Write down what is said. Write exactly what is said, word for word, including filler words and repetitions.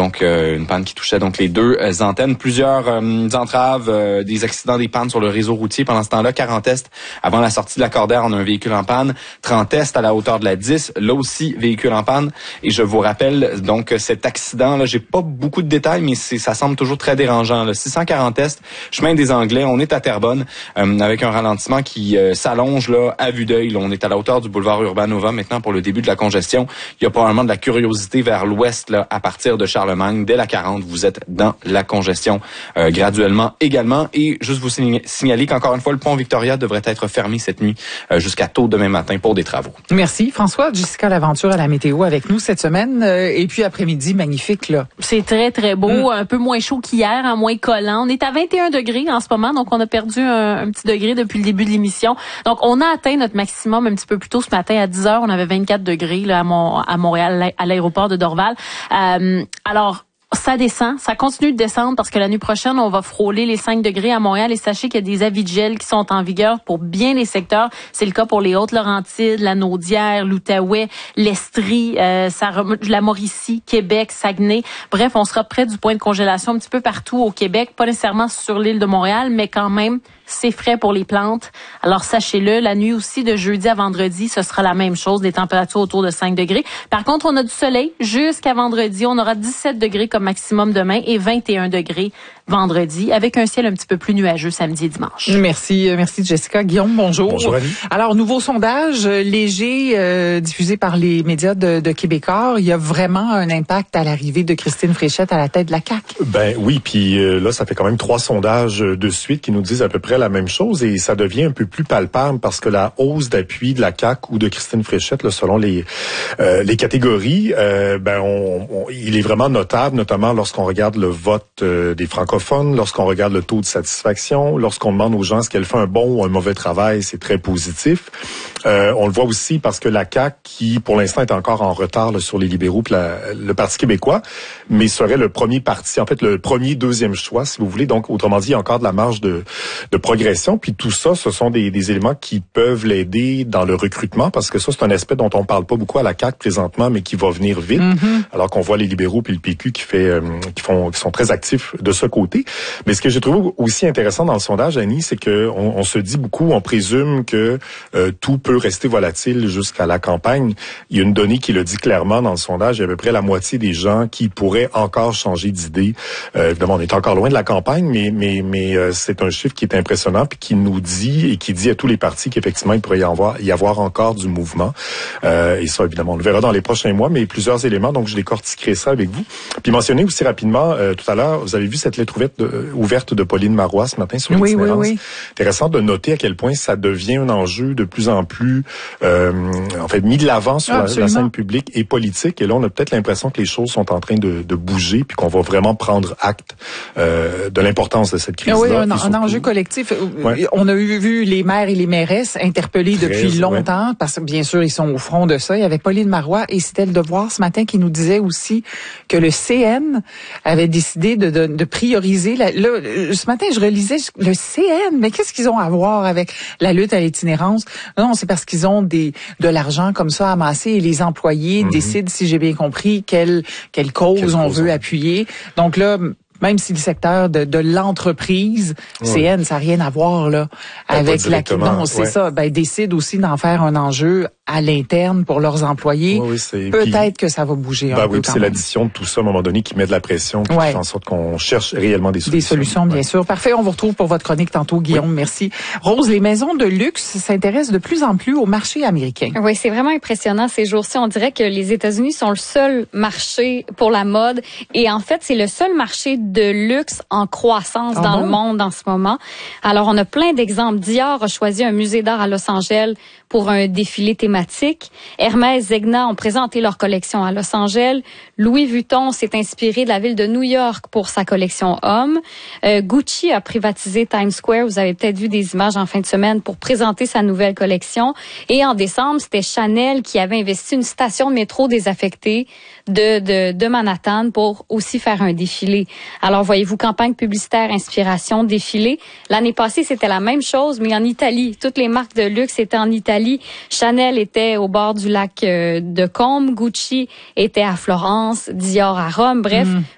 donc euh, une panne qui touchait donc les deux euh, antennes. Plusieurs euh, entraves, euh, des accidents, des pannes sur le réseau routier. Pendant ce temps-là, quarante Est, avant la sortie de la Cordère, on a un véhicule en panne. trente Est, à la hauteur de la dix, là aussi, véhicule en panne. Et je vous rappelle, donc, cet accident-là, j'ai pas beaucoup de détails, mais c'est, ça semble toujours très dérangeant. Là. six cent quarante Est, chemin des Anglais, on est à Terrebonne, euh, avec un ralentissement qui euh, s'allonge là à vue d'œil. Là. On est à la hauteur du boulevard Urbanova maintenant pour le début de la congestion. Il y a probablement de la curiosité vers l'ouest là, à partir de Charlemagne. Dès la quarante, vous êtes dans la congestion euh, graduellement également. Et juste vous signaler qu'encore une fois, le pont Victoria devrait être fermé cette nuit euh, jusqu'à tôt demain matin pour des travaux. Merci François. Jessica Laventure à la météo avec nous cette semaine. Euh, et puis après-midi, magnifique là. C'est très très beau, mm. un peu moins chaud qu'hier, hein, moins collant. On est à vingt et un degrés en ce moment, donc on a perdu un, un petit degré depuis le début de l'émission. Donc on a atteint notre maximum un petit peu plus tôt ce matin à dix heures. On avait vingt-quatre degrés là, à, Mont- à Montréal, à l'aéroport de Dorval. Euh, alors ça descend, ça continue de descendre parce que la nuit prochaine, on va frôler les cinq degrés à Montréal et sachez qu'il y a des avis de gel qui sont en vigueur pour bien les secteurs. C'est le cas pour les Hautes-Laurentides, la Naudière, l'Outaouais, l'Estrie, euh, ça remonte, la Mauricie, Québec, Saguenay. Bref, on sera près du point de congélation un petit peu partout au Québec, pas nécessairement sur l'île de Montréal, mais quand même, c'est frais pour les plantes. Alors sachez-le, la nuit aussi de jeudi à vendredi, ce sera la même chose, des températures autour de cinq degrés. Par contre, on a du soleil jusqu'à vendredi. On aura dix-sept degrés comme maximum demain et vingt et un degrés vendredi, avec un ciel un petit peu plus nuageux samedi et dimanche. Merci, merci Jessica. Guillaume, bonjour. Bonjour Annie. Alors, nouveau sondage léger euh, diffusé par les médias de, de Québécois. Il y a vraiment un impact à l'arrivée de Christine Fréchette à la tête de la C A Q. Ben oui, puis euh, là, ça fait quand même trois sondages de suite qui nous disent à peu près la même chose et ça devient un peu plus palpable parce que la hausse d'appui de la C A Q ou de Christine Fréchette, là, selon les euh, les catégories, euh, ben on, on, il est vraiment notable, notamment lorsqu'on regarde le vote euh, des francophones, lorsqu'on regarde le taux de satisfaction, lorsqu'on demande aux gens est-ce qu'elle fait un bon ou un mauvais travail, c'est très positif. Euh, on le voit aussi parce que la C A Q, qui pour l'instant est encore en retard là, sur les libéraux puis la, le Parti québécois, mais serait le premier parti, en fait le premier deuxième choix, si vous voulez. Donc, autrement dit, il y a encore de la marge de, de progression. Puis tout ça, ce sont des, des éléments qui peuvent l'aider dans le recrutement, parce que ça, c'est un aspect dont on parle pas beaucoup à la C A Q présentement, mais qui va venir vite, mm-hmm. alors qu'on voit les libéraux puis le P Q qui fait, euh, qui font, qui sont très actifs de ce côté. Mais ce que j'ai trouvé aussi intéressant dans le sondage, Annie, c'est que on, on se dit beaucoup, on présume que euh, tout peut rester volatile jusqu'à la campagne. Il y a une donnée qui le dit clairement dans le sondage. Il y a à peu près la moitié des gens qui pourraient encore changer d'idée. Euh, évidemment, on est encore loin de la campagne, mais mais mais euh, c'est un chiffre qui est impressionnant puis qui nous dit et qui dit à tous les partis qu'effectivement il pourrait y avoir y avoir encore du mouvement. Euh, et ça, évidemment, on le verra dans les prochains mois. Mais plusieurs éléments, donc je décortiquerai ça avec vous. Puis mentionner aussi rapidement euh, tout à l'heure, vous avez vu cette lettre ouverte de, ouverte de Pauline Marois ce matin sur oui, l'itinérance. Oui, oui. Intéressant de noter à quel point ça devient un enjeu de plus en plus, euh, en fait, mis de l'avant sur la, la scène publique et politique. Et là, on a peut-être l'impression que les choses sont en train de, de bouger, puis qu'on va vraiment prendre acte euh, de l'importance de cette crise-là. Oui, un, surtout, un enjeu collectif. Ouais. On a eu vu les maires et les mairesses interpellés Très, depuis longtemps, ouais. parce que bien sûr, ils sont au front de ça. Il y avait Pauline Marois et c'était le Devoir ce matin qui nous disait aussi que le C N avait décidé de, de, de prioriser. La, là, ce matin, je relisais le C N, mais qu'est-ce qu'ils ont à voir avec la lutte à l'itinérance? Non, c'est parce qu'ils ont des de l'argent comme ça amassé et les employés mm-hmm. décident, si j'ai bien compris, quelle, quelle cause quelle on cause veut on... appuyer. Donc là, même si le secteur de, de l'entreprise, ouais. C N, ça n'a rien à voir là avec la... Non, c'est ouais. ça. Ben, décide aussi d'en faire un enjeu à l'interne pour leurs employés. Oui, oui, peut-être puis, que ça va bouger un ben peu. Oui, c'est l'addition de tout ça à un moment donné qui met de la pression, puis ouais. qui fait en sorte qu'on cherche réellement des solutions. Des solutions, bien ouais. sûr. Parfait. On vous retrouve pour votre chronique tantôt, Guillaume. Oui. Merci. Rose, les maisons de luxe s'intéressent de plus en plus au marché américain. Oui, c'est vraiment impressionnant ces jours-ci. On dirait que les États-Unis sont le seul marché pour la mode. Et en fait, c'est le seul marché de luxe en croissance ah dans bon? le monde en ce moment. Alors, on a plein d'exemples. Dior a choisi un musée d'art à Los Angeles pour un défilé thématique. Hermès, Zegna ont présenté leur collection à Los Angeles. Louis Vuitton s'est inspiré de la ville de New York pour sa collection homme. Euh, Gucci a privatisé Times Square. Vous avez peut-être vu des images en fin de semaine pour présenter sa nouvelle collection. Et en décembre, c'était Chanel qui avait investi une station de métro désaffectée de, de, de Manhattan pour aussi faire un défilé. Alors, voyez-vous, campagne publicitaire, inspiration, défilé. L'année passée, c'était la même chose, mais en Italie. Toutes les marques de luxe étaient en Italie. Chanel était au bord du lac de Côme, Gucci était à Florence, Dior à Rome. Bref, mm.